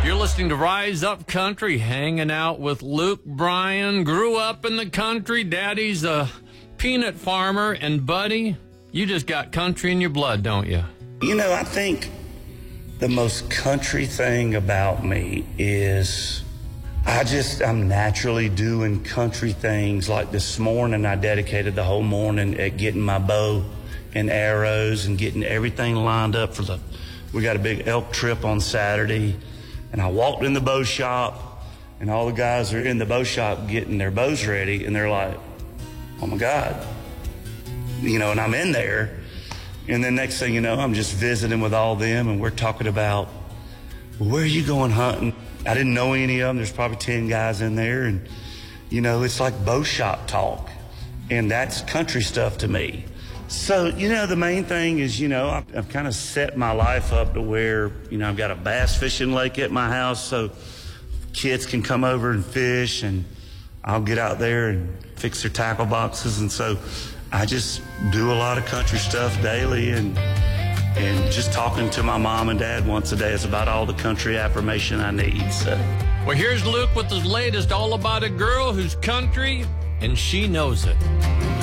You're listening to Rise Up Country, hanging out with Luke Bryan. Grew up in the country. Daddy's a peanut farmer. And, buddy, you just got country in your blood, don't you? You know, I think the most country thing about me is I'm naturally doing country things. Like this morning, I dedicated the whole morning at getting my bow and arrows and getting everything lined up we got a big elk trip on Saturday. And I walked in the bow shop, and all the guys are in the bow shop getting their bows ready, and they're like, oh my God. You know, and I'm in there, and then next thing you know, I'm just visiting with all them, and we're talking about, well, where are you going hunting? I didn't know any of them. There's probably 10 guys in there, and, you know, it's like bow shop talk, and that's country stuff to me. So, you know, the main thing is, you know, I've kind of set my life up to where, you know, I've got a bass fishing lake at my house so kids can come over and fish, and I'll get out there and fix their tackle boxes. And so I just do a lot of country stuff daily, and just talking to my mom and dad once a day is about all the country affirmation I need. So. Well, here's Luke with his latest, all about a girl who's country, and she knows it.